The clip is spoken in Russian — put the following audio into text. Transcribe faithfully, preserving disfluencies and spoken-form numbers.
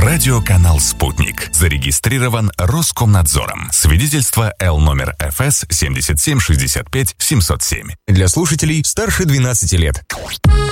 Радиоканал «Спутник». Зарегистрирован Роскомнадзором. Свидетельство Л номер эф эс семьдесят семь шестьдесят пять семьсот семь. Для слушателей старше двенадцати лет.